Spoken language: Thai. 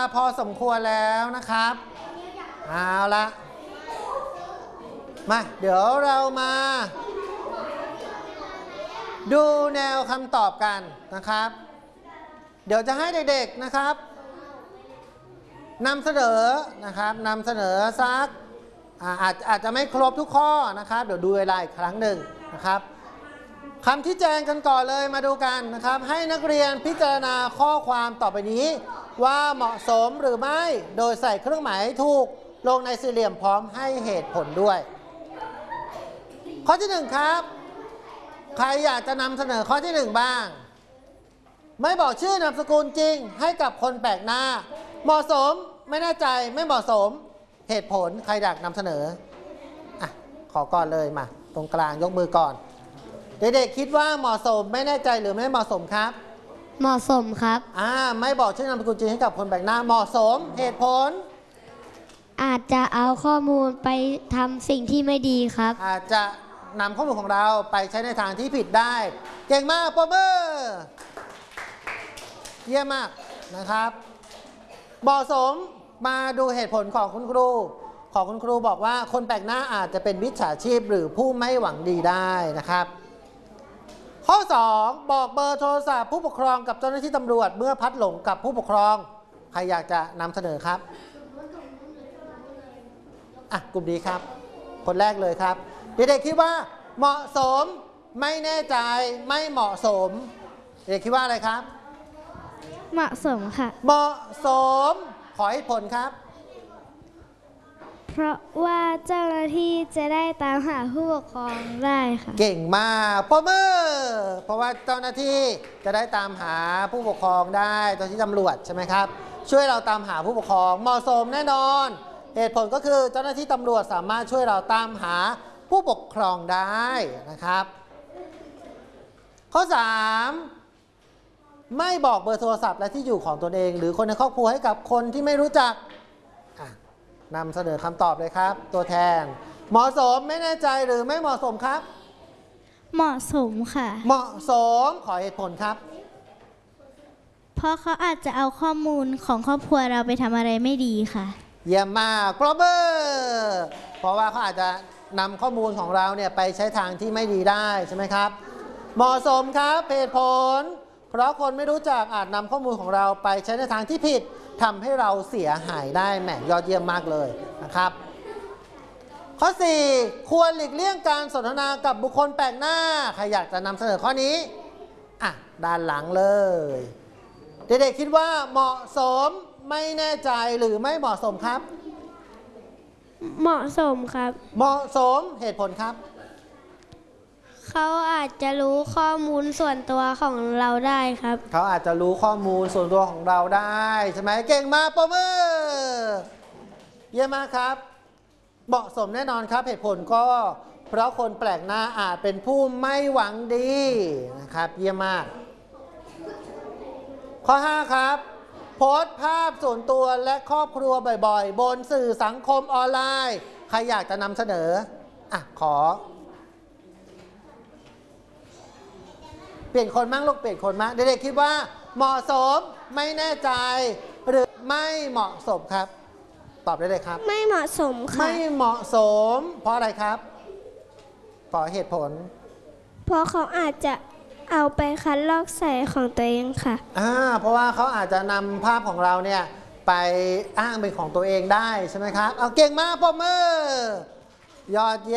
พอสมควรแล้วนะครับเอาละมาเดี๋ยวเรามาดูแนวคำตอบกันนะครับเดี๋ยวจะให้เด็กๆนะครับนำเสนอนะครับนำเสนอสักอาจจะไม่ครบทุกข้อนะครับเดี๋ยวดูเวลาอีกครั้งหนึ่งนะครับคำที่แจงกันก่อนเลยมาดูกันนะครับให้นักเรียนพิจารณาข้อความต่อไปนี้ว่าเหมาะสมหรือไม่โดยใส่เครื่องหมายถูกลงในสี่เหลี่ยมพร้อมให้เหตุผลด้วยข้อที่1ครับใครอยากจะนำเสนอข้อที่1บ้างไม่บอกชื่อนามสกุลจริงให้กับคนแปลกหน้าเหมาะสมไม่แน่ใจไม่เหมาะสมเหตุผลใครอยากนำเสนอขอก่อนเลยมาตรงกลางยกมือก่อนเด็กๆคิดว่าเหมาะสมไม่แน่ใจหรือไม่เหมาะสมครับเหมาะสมครับไม่บอกชื่อนามสกุลจริงให้กับคนแปลกหน้าเหมาะสมเหตุผลอาจจะเอาข้อมูลไปทำสิ่งที่ไม่ดีครับอาจจะนำข้อมูลของเราไปใช้ในทางที่ผิดได้เก่งมากปรบมือเยี่ยมมากนะครับเหมาะสมมาดูเหตุผลของคุณครูบอกว่าคนแปลกหน้าอาจจะเป็นมิจฉาชีพหรือผู้ไม่หวังดีได้นะครับข้อ2บอกเบอร์โทรศัพท์ผู้ปกครองกับเจ้าหน้าที่ตำรวจเมื่อพัดหลงกับผู้ปกครองใครอยากจะนำเสนอครับกลุ่มนี้ครับคนแรกเลยครับเด็กๆคิดว่าเหมาะสมไม่แน่ใจไม่เหมาะสมเด็กคิดว่าอะไรครับเหมาะสมค่ะเหมาะสมขอให้ผลครับเพราะว่าเจ้าหน้าที่จะได้ตามหาผู้ปกครองได้ค่ะเก่งมากปรบมือเพราะว่าเจ้าหน้าที่จะได้ตามหาผู้ปกครองได้เจ้าหน้าที่ตำรวจใช่ไหมครับช่วยเราตามหาผู้ปกครองเหมาะสมแน่นอนเหตุผลก็คือเจ้าหน้าที่ตำรวจสามารถช่วยเราตามหาผู้ปกครองได้นะครับข้อ3ไม่บอกเบอร์โทรศัพท์และที่อยู่ของตนเองหรือคนในครอบครัวให้กับคนที่ไม่รู้จักนำเสนอคำตอบเลยครับตัวแทนเหมาะสมไม่แน่ใจหรือไม่เหมาะสมครับเหมาะสมค่ะเหมาะสมขอเหตุผลครับเพราะเขาอาจจะเอาข้อมูลของครอบครัวเราไปทำอะไรไม่ดีค่ะเยี่ยมมากปรบมือเพราะว่าเขาอาจจะนำข้อมูลของเราเนี่ยไปใช้ทางที่ไม่ดีได้ใช่ไหมครับเหมาะสมครับเหตุผลเพราะคนไม่รู้จักอาจนำข้อมูลของเราไปใช้ในทางที่ผิดทำให้เราเสียหายได้แหมยอดเยี่ยมมากเลยนะครับข้อ4ควรหลีกเลี่ยงการสนทนากับบุคคลแปลกหน้าใครอยากจะนำเสนอข้อนี้ด้านหลังเลยเด็กๆคิดว่าเหมาะสมไม่แน่ใจหรือไม่เหมาะสมครับเหมาะสมครับเหมาะสมเหตุผลครับเขาอาจจะรู้ข้อมูลส่วนตัวของเราได้ครับเขาอาจจะรู้ข้อมูลส่วนตัวของเราได้ใช่ไหมเก่งมากปรบมือเยี่ยมมากครับเหมาะสมแน่นอนครับเหตุผลก็เพราะคนแปลกหน้าอาจเป็นผู้ไม่หวังดีนะครับเยี่ยมมากข้อ5ครับโพสต์ภาพส่วนตัวและครอบครัวบ่อยๆบนสื่อสังคมออนไลน์ใครอยากจะนำเสนอขอเปลี่ยนคนมั่งลูกเปลี่ยนคนมั่งเด็กๆคิดว่าเหมาะสมไม่แน่ใจหรือไม่เหมาะสมครับตอบได้เลยครับไม่เหมาะสมค่ะไม่เหมาะสมเพราะอะไรครับขอเหตุผลเพราะเขาอาจจะเอาไปคัดลอกใส่ของตัวเองค่ะเพราะว่าเขาอาจจะนำภาพของเราเนี่ยไปอ้างเป็นของตัวเองได้ใช่ไหมครับเอาเก่งมากปรบมือยอดเยี่ยม